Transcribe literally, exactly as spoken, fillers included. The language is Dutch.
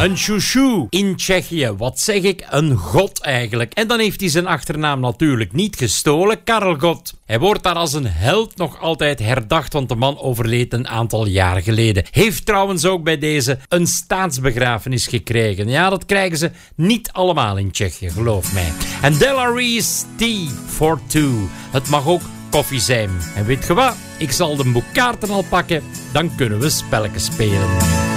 Een chouchou in Tsjechië. Wat zeg ik? Een god eigenlijk. En dan heeft hij zijn achternaam natuurlijk niet gestolen. Karel Gott. Hij wordt daar als een held nog altijd herdacht, want de man overleed een aantal jaar geleden. Heeft trouwens ook bij deze een staatsbegrafenis gekregen. Ja, dat krijgen ze niet allemaal in Tsjechië, geloof mij. En Della Reese Tea for Two. Het mag ook koffie zijn. En weet je wat? Ik zal de boek kaarten al pakken, dan kunnen we spelletjes spelen.